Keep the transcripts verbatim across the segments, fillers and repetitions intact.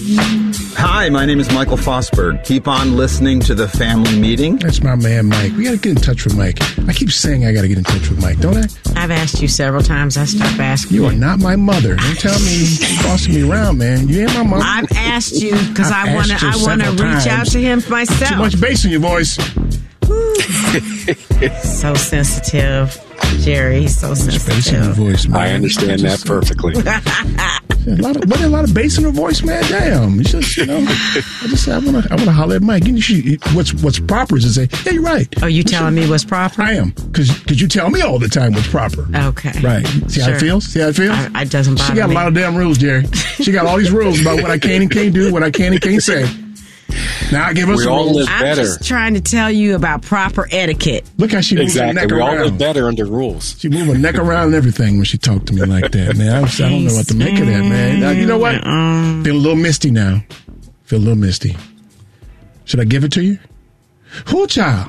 Hi, my name is Michael Fosberg. Keep on listening to The Family Meeting. That's my man, Mike. We got to get in touch with Mike. I keep saying I got to get in touch with Mike, don't I? I've asked you several times. I stopped asking. You are not my mother. Don't tell me you're bossing me around, man. You ain't my mother. I've asked you because I want to. I want to reach times. out to him myself. Too much bass in your voice. So sensitive, Jerry. He's so sensitive. Bass in your voice, man. I understand that perfectly. A lot of, what, a lot of bass in her voice, man. Damn, you just, you know. I just, I want to, I want to holler at Mike. You should, what's, what's proper is to say, yeah, you're right. Oh, you telling me what's proper? I am, because, because you tell me all the time what's proper. Okay, right. See sure. how it feels? See how it feels? I, it doesn't bother me. She got me. a lot of damn rules, Jerry. She got all these rules about what I can and can't do, what I can and can't say. Now give us we a all rule. live I'm better. just trying to tell you about proper etiquette. Look how she moves exactly. her neck we around. all live better under rules. She move her neck around and everything when she talked to me like that, man. I, was, I don't know what to make of that, man. Now, you know what? Feel a little misty now. Feel a little misty. Should I give it to you? Who, child?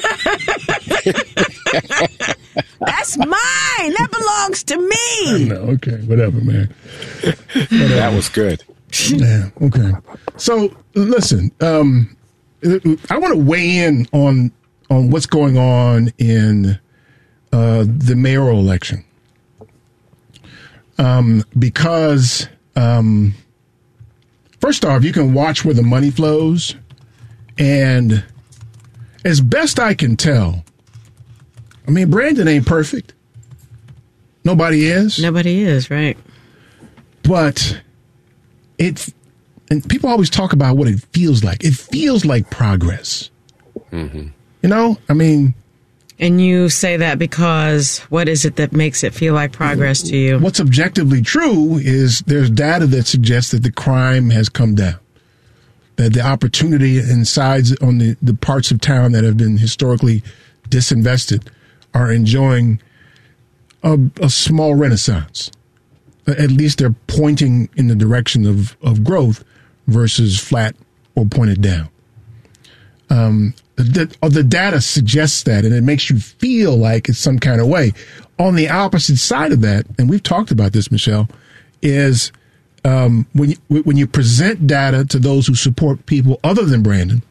That's mine. That belongs to me. No, okay, whatever, man. Whatever. That was good. Yeah, okay. So, listen, um, I want to weigh in on on what's going on in uh, the mayoral election. Um, because, um, first off, you can watch where the money flows. And as best I can tell, I mean, Brandon ain't perfect. Nobody is. Nobody is, right? But it, and people always talk about what it feels like. It feels like progress. Mm-hmm. You know, I mean. And you say that because what is it that makes it feel like progress to you? What's objectively true is there's data that suggests that the crime has come down. That the opportunity and sides on the, the parts of town that have been historically disinvested are enjoying a, a small renaissance. At least they're pointing in the direction of, of growth versus flat or pointed down. Um, the, the data suggests that, and it makes you feel like it's some kind of way. On the opposite side of that, and we've talked about this, Michelle, is um, when you, when you present data to those who support people other than Brandon,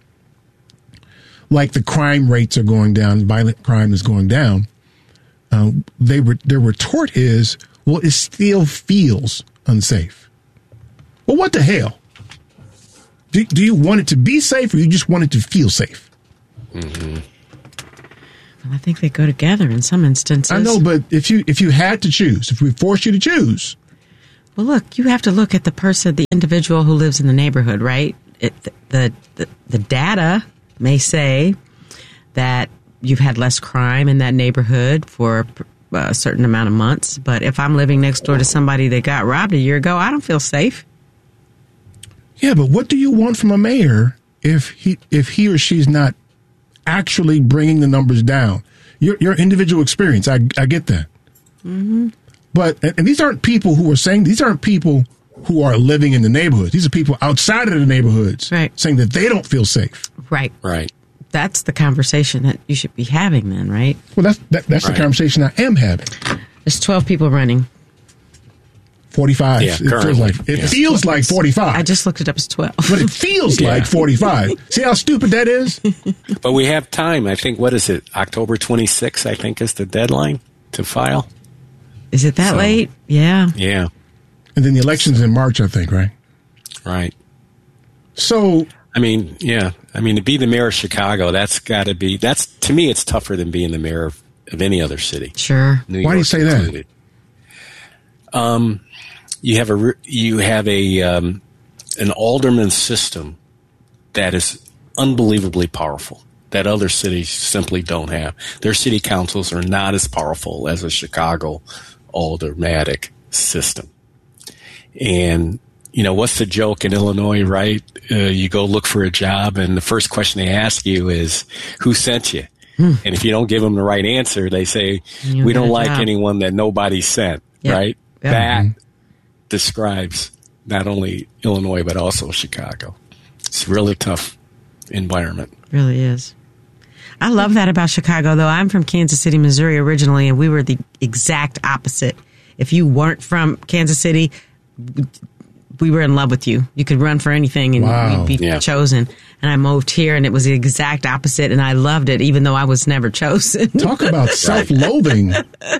like the crime rates are going down, violent crime is going down, uh, they re- their retort is, well, it still feels unsafe. Well, what the hell? Do, do you want it to be safe or you just want it to feel safe? Mm-hmm. Well, I think they go together in some instances. I know, but if you if you had to choose, if we forced you to choose. Well, look, you have to look at the person, the individual who lives in the neighborhood, right? It, the, the, the data may say that you've had less crime in that neighborhood for a certain amount of months. But if I'm living next door to somebody that got robbed a year ago, I don't feel safe. Yeah, but what do you want from a mayor if he if he or she's not actually bringing the numbers down? Your your individual experience, I I get that. Mm-hmm. But and these aren't people who are saying these aren't people who are living in the neighborhoods. These are people outside of the neighborhoods, right, saying that they don't feel safe. Right, right. That's the conversation that you should be having, then, right? Well, that's that, that's right. The conversation I am having. There's twelve people running. forty-five. Yeah, it feels like it yeah. feels like forty-five. I just looked it up as twelve. But it feels yeah. like forty-five. See how stupid that is? But we have time. I think, what is it? October twenty-sixth, I think, is the deadline to file. Is it that so, late? Yeah. Yeah. And then the election's in March, I think, right? Right. So, I mean, yeah. I mean, to be the mayor of Chicago, that's got to be, that's, to me, it's tougher than being the mayor of, of any other city. Sure. New Why York do you say included. that? Um, you have a, you have a, um, an alderman system that is unbelievably powerful that other cities simply don't have. Their city councils are not as powerful as a Chicago aldermanic system. And, you know, what's the joke in Illinois, right? Uh, you go look for a job, and the first question they ask you is, who sent you? Hmm. And if you don't give them the right answer, they say, you we don't like job. anyone that nobody sent, yep. right? Yep. That mm-hmm. describes not only Illinois, but also Chicago. It's a really tough environment. Really is. I love that about Chicago, though. I'm from Kansas City, Missouri originally, and we were the exact opposite. If you weren't from Kansas City, we were in love with you. You could run for anything and Wow. we'd be Yeah. chosen. And I moved here, and it was the exact opposite, and I loved it, even though I was never chosen. Talk about self-loathing.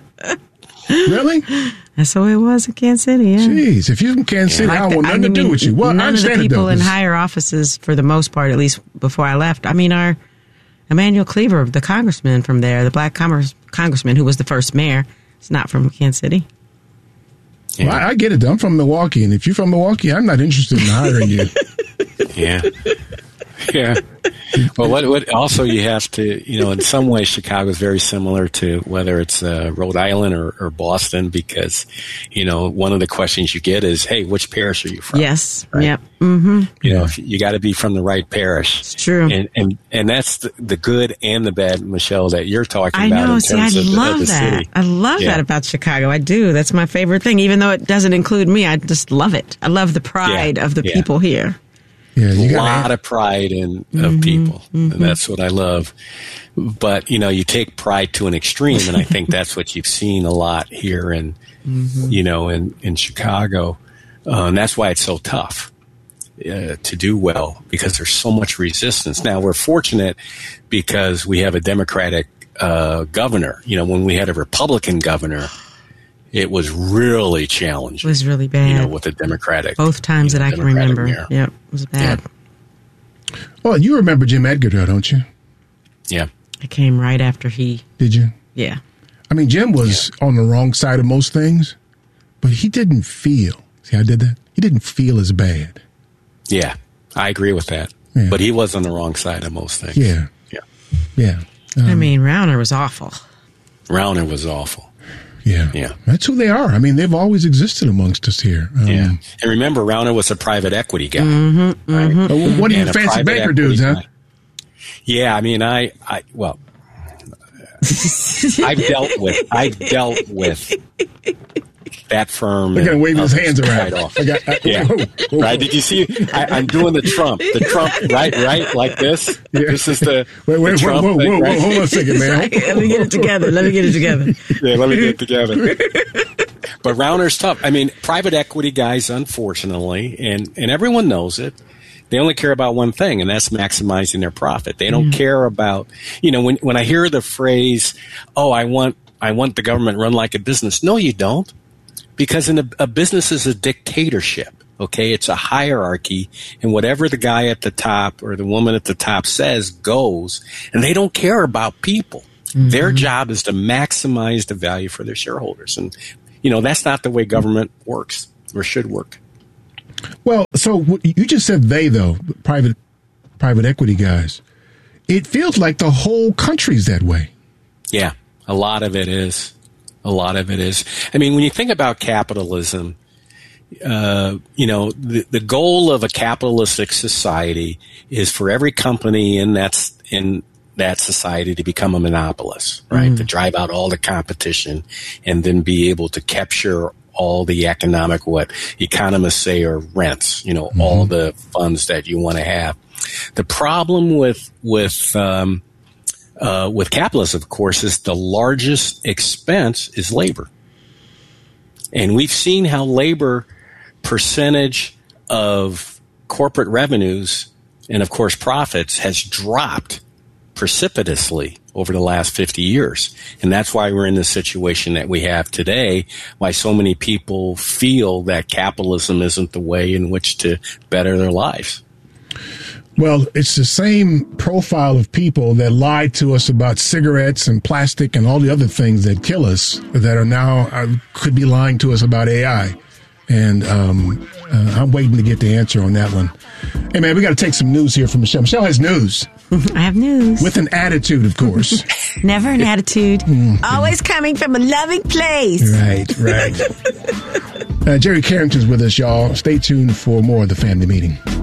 Really? That's the way it was in Kansas City, yeah. Jeez, if you're from Kansas City, I don't want nothing to do with you. Well, I none of the understand it, people though, in 'cause- higher offices, for the most part, at least before I left. I mean, our Emmanuel Cleaver, the congressman from there, the black congress, congressman who was the first mayor, is not from Kansas City. Well, I, I get it, though. I'm from Milwaukee, and if you're from Milwaukee, I'm not interested in hiring you. Yeah. Yeah. Well, what, what also you have to, you know, in some ways, Chicago is very similar to whether it's uh, Rhode Island or, or Boston, because, you know, one of the questions you get is, hey, which parish are you from? Yes. Right? Yep. Mm-hmm. You know, if you got to be from the right parish. It's true. And and, and that's the, the good and the bad, Michelle, that you're talking I about know. in See, I terms of, the- of love the that. city. I love Yeah. that about Chicago. I do. That's my favorite thing. Even though it doesn't include me, I just love it. I love the pride Yeah. of the Yeah. people here. Yeah, you a got lot of pride in of people, and that's what I love. But you know, you take pride to an extreme, and I think that's what you've seen a lot here in, you know, in in Chicago, uh, and that's why it's so tough uh, to do well, because there's so much resistance. Now we're fortunate because we have a Democratic uh, governor. You know, when we had a Republican governor, it was really challenging. It was really bad. You know, with the Democratic Both times you know, that I can Democratic remember. mayor. Yep. It was bad. Well, you remember Jim Edgar, though, don't you? Yeah. It came right after he, Did you? yeah. I mean, Jim was on the wrong side of most things, but he didn't feel. See, I did that? He didn't feel as bad. Yeah, I agree with that. Yeah. But he was on the wrong side of most things. Yeah. Yeah. Yeah. I mean, Rauner was awful. Rauner was awful. Yeah. Yeah. That's who they are. I mean, they've always existed amongst us here. Um, Yeah. And remember, Rauner was a private equity guy. Mm-hmm, right? uh, What are you And a fancy private banker equity dudes, huh? guy. Yeah, I mean, I, I well, I've dealt with, I've dealt with that firm. Look at him and waving his others hands around. Right off. I got, I, Yeah. whoa, whoa, Right? Did you see? I, I'm doing the Trump. The Trump, right? Right? Like this? Yeah. This is the, Wait, wait, the whoa, Trump whoa, thing, whoa, right? whoa, hold on a second, man. Let me get it together. Let me get it together. Yeah, let me get it together. But Rauner's tough. I mean, private equity guys, unfortunately, and, and everyone knows it, they only care about one thing, and that's maximizing their profit. They don't care about, you know, when, when I hear the phrase, oh, I want, I want the government run like a business. No, you don't. Because in a, a business is a dictatorship. Okay. It's a hierarchy, and whatever the guy at the top or the woman at the top says goes, and they don't care about people. Mm-hmm. Their job is to maximize the value for their shareholders. And, you know, that's not the way government works or should work. Well, so what- you just said they, though, private private equity guys. It feels like the whole country's that way. Yeah, a lot of it is. A lot of it is. I mean, when you think about capitalism, uh, you know, the, the goal of a capitalistic society is for every company in that, in that society to become a monopolist, right? Mm. To drive out all the competition and then be able to capture all the economic, what economists say are rents, you know, mm-hmm. all the funds that you want to have. The problem with, with, um, Uh, with capitalism, of course, is the largest expense is labor. And we've seen how labor percentage of corporate revenues and, of course, profits has dropped precipitously over the last fifty years. And that's why we're in the situation that we have today, why so many people feel that capitalism isn't the way in which to better their lives. Well, it's the same profile of people that lied to us about cigarettes and plastic and all the other things that kill us that are now uh, could be lying to us about A I. And um, uh, I'm waiting to get the answer on that one. Hey, man, we got to take some news here from Michelle. Michelle has news. I have news. With an attitude, of course. Never an attitude. Mm-hmm. Always coming from a loving place. Right, right. uh, Jerry Carrington's with us, y'all. Stay tuned for more of the Family Meeting.